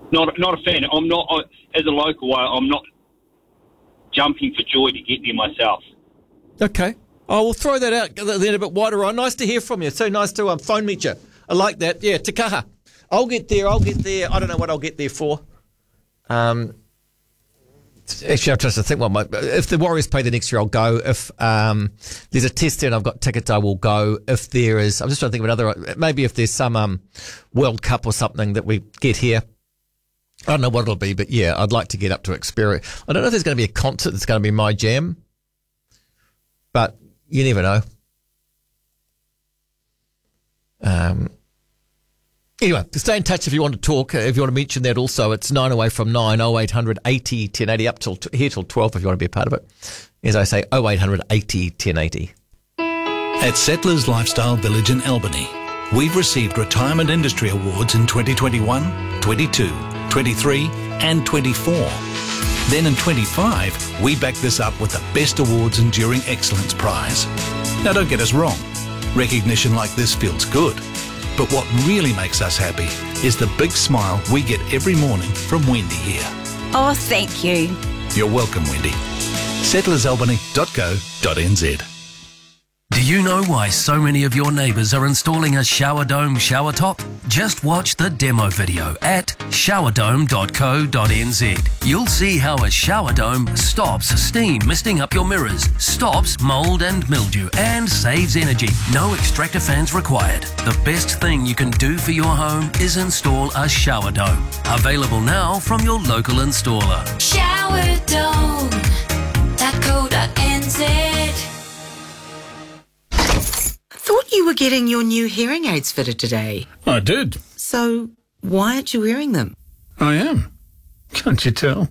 Not a fan. I'm not, as a local, I'm not jumping for joy to get there myself. Okay. Oh, we'll throw that out then a bit wider on. Nice to hear from you. So nice to phone meet you. I like that. Yeah, Te Kaha. I'll get there. I don't know what I'll get there for. Actually, I'm trying to think if the Warriors play the next year, I'll go. If there's a test there and I've got tickets, I will go. If there is, I'm just trying to think of another, maybe if there's some World Cup or something that we get here. I don't know what it'll be, but yeah, I'd like to get up to experience. I don't know if there's going to be a concert that's going to be my jam, but you never know. Anyway, stay in touch if you want to talk. If you want to mention that also, it's 9 away from 9, 0800 80 1080, up till here till 12 if you want to be a part of it. As I say, 0800 80 1080. At Settlers Lifestyle Village in Albany, we've received Retirement Industry Awards in 2021, 22, 23 and 24. Then in 25, we back this up with the Best Awards Enduring Excellence Prize. Now don't get us wrong, recognition like this feels good. But what really makes us happy is the big smile we get every morning from Wendy here. Oh, thank you. You're welcome, Wendy. settlersalbany.co.nz. Do you know why so many of your neighbours are installing a shower dome shower top? Just watch the demo video at showerdome.co.nz. You'll see how a shower dome stops steam misting up your mirrors, stops mould and mildew, and saves energy. No extractor fans required. The best thing you can do for your home is install a shower dome. Available now from your local installer. Showerdome.co.nz. Thought you were getting your new hearing aids fitted today. I did. So why aren't you wearing them? I am. Can't you tell?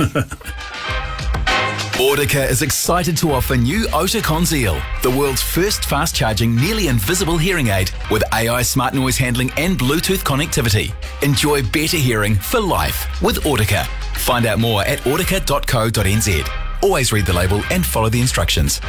Audica is excited to offer new Oticon Zeal, the world's first fast-charging, nearly invisible hearing aid with AI smart noise handling and Bluetooth connectivity. Enjoy better hearing for life with Audica. Find out more at audica.co.nz. Always read the label and follow the instructions.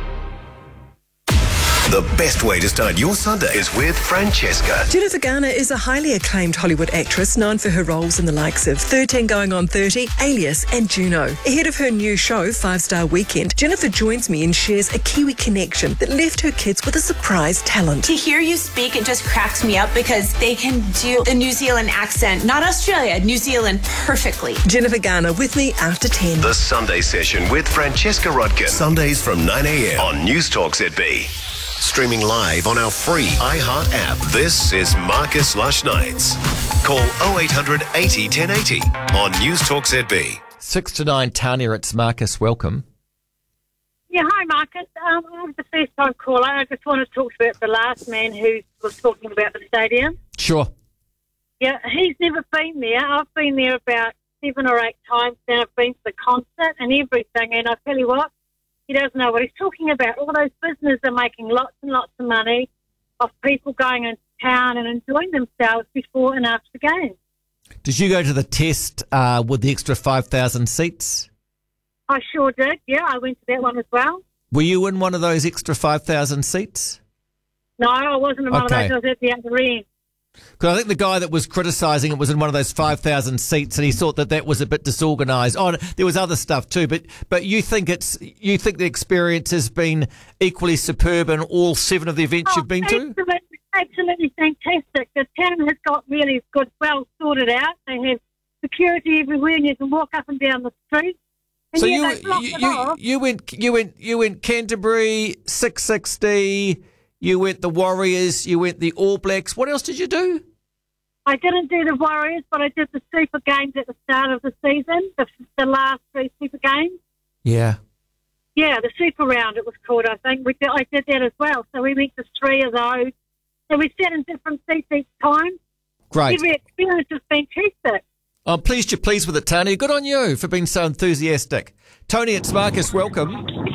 The best way to start your Sunday is with Francesca. Jennifer Garner is a highly acclaimed Hollywood actress known for her roles in the likes of 13 Going on 30, Alias and Juno. Ahead of her new show, 5-Star Weekend, Jennifer joins me and shares a Kiwi connection that left her kids with a surprise talent. To hear you speak, it just cracks me up because they can do the New Zealand accent, not Australia, New Zealand perfectly. Jennifer Garner with me after 10. The Sunday Session with Francesca Rodkin. Sundays from 9 a.m. on News Talk ZB. Streaming live on our free iHeart app. This is Marcus Lush Nights. Call 0800 80 1080 on News Talk ZB. 6 to 9, Tanya, it's Marcus. Welcome. Yeah, hi, Marcus. I'm the first-time caller. I just want to talk about the last man who was talking about the stadium. Sure. Yeah, he's never been there. I've been there about 7 or 8 times now. I've been to the concert and everything, and I tell you what, he doesn't know what he's talking about. All those businesses are making lots and lots of money off people going into town and enjoying themselves before and after the game. Did you go to the test with the extra 5,000 seats? I sure did, yeah. I went to that one as well. Were you in one of those extra 5,000 seats? No, I wasn't in one of those. I was at the other end. Because I think the guy that was criticising it was in one of those 5,000 seats, and he thought that was a bit disorganised. Oh, there was other stuff too, but you think the experience has been equally superb in all 7 of the events you've been to? Absolutely fantastic. The town has got really good, well sorted out. They have security everywhere, and you can walk up and down the street. And so you went Canterbury, 660. You went the Warriors, you went the All Blacks. What else did you do? I didn't do the Warriors, but I did the Super Games at the start of the season, the last 3 Super Games. Yeah. Yeah, the Super Round it was called, I think. I did that as well. So we went to 3 of those. And we sat in different seats each time. Great. Every experience was fantastic. I'm pleased you're pleased with it, Tony. Good on you for being so enthusiastic. Tony, it's Marcus. Welcome.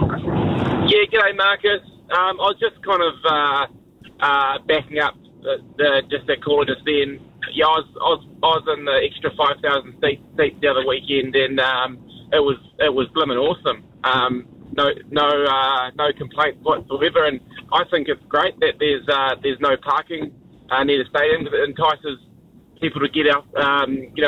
Yeah, g'day, Marcus. I was just kind of backing up just that caller just then. Yeah, I was in the extra 5,000 seats the other weekend, and it was blimmin' awesome. No complaints whatsoever, and I think it's great that there's no parking near the stadium. It entices people to get out,